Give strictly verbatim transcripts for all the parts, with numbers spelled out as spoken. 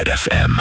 Red F M.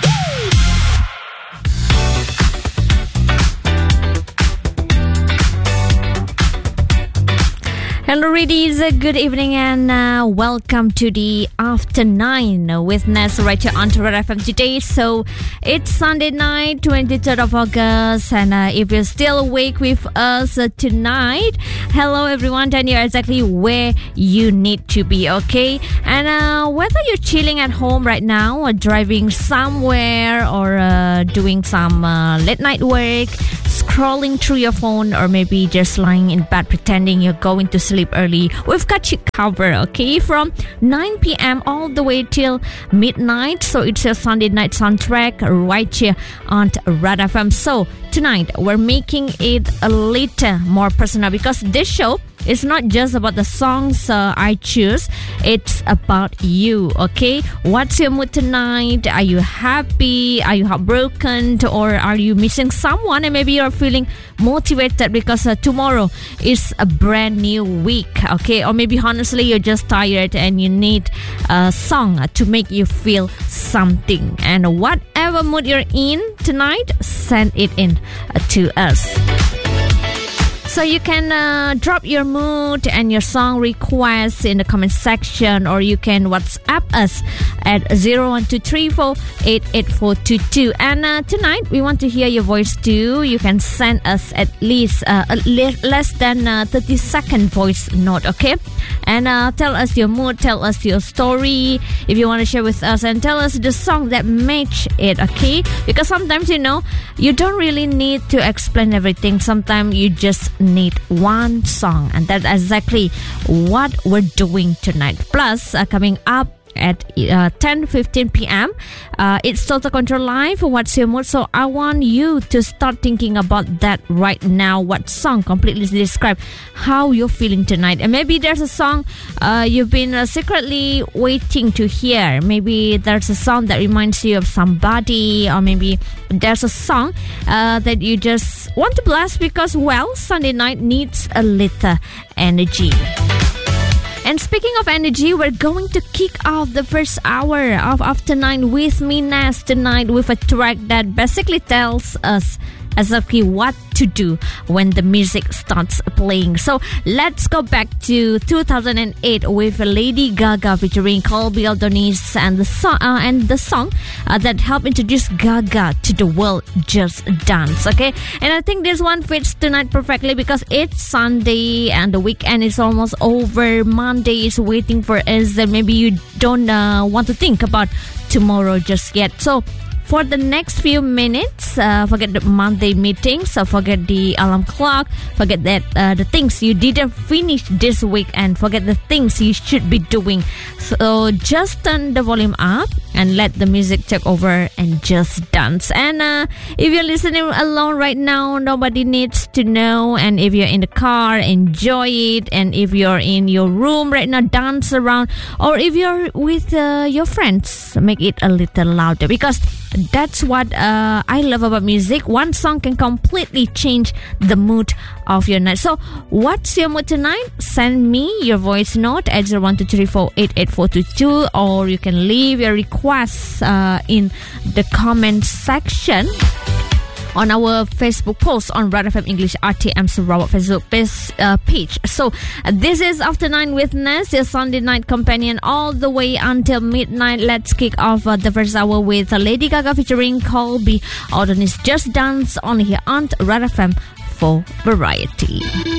Hello, ladies. Good evening and uh, welcome to the After Nine with Ness right here on Red F M today. So it's Sunday night, twenty-third of August, and uh, if you're still awake with us uh, tonight, hello everyone. Then you're exactly where you need to be, okay? And uh, whether you're chilling at home right now, or driving somewhere, or uh, doing some uh, late night work, scrolling through your phone, or maybe just lying in bed pretending you're going to sleep early, we've got you covered, okay? From nine p.m. all the way till midnight. So it's your Sunday night soundtrack right here on Red F M. So tonight we're making it a little more personal, because this show is not just about the songs uh, I choose. It's about you, okay? What's your mood tonight? Are you happy? Are you heartbroken? Or are you missing someone? And maybe you're feeling motivated because uh, tomorrow is a brand new week, okay? Or maybe honestly you're just tired and you need a song to make you feel something. And whatever mood you're in tonight, send it in uh, to us. So you can uh, drop your mood and your song requests in the comment section, or you can WhatsApp us at zero one two three four eight eight four two two. And uh, tonight we want to hear your voice too. You can send us at least uh, a le- less than uh, thirty second voice note, okay? And uh, tell us your mood, tell us your story if you want to share with us, and tell us the song that match it, okay? Because sometimes, you know, you don't really need to explain everything. Sometimes you just need one song, and that's exactly what we're doing tonight. Plus, uh, coming up at uh, ten fifteen p.m. Uh, it's Total Control Live. What's your mood? So I want you to start thinking about that right now. What song completely describe how you're feeling tonight? And maybe there's a song uh, you've been uh, secretly waiting to hear. Maybe there's a song that reminds you of somebody, or maybe there's a song uh, that you just want to blast because, well, Sunday night needs a little energy. And speaking of energy, we're going to kick off the first hour of After Nine with me, Nas, tonight with a track that basically tells us exactly what to do when the music starts playing. So let's go back to two thousand eight with Lady Gaga featuring Colby Aldonis and the song uh, and the song uh, that helped introduce Gaga to the world, Just Dance, okay? And I think this one fits tonight perfectly because it's Sunday and the weekend is almost over. Monday is waiting for us, and maybe you don't uh, want to think about tomorrow just yet. So for the next few minutes, uh, forget the Monday meetings, so forget the alarm clock, forget that uh, the things you didn't finish this week, and forget the things you should be doing. So just turn the volume up and let the music take over and just dance. And uh, if you're listening alone right now, nobody needs to know. And if you're in the car, enjoy it. And if you're in your room right now, dance around. Or if you're with uh, your friends, make it a little louder, because that's what uh, I love about music. One song can completely change the mood of your night. So what's your mood tonight? Send me your voice note at zero one two three four eight eight four two two, or you can leave your requests uh, in the comment section on our Facebook post on Red F M English R T M Sarawak Facebook page, uh, page. So uh, this is After Nine with Ness, your Sunday night companion all the way until midnight. Let's kick off uh, the first hour with uh, Lady Gaga featuring Colby Aldonis, Just Dance, only here on Red F M for Variety.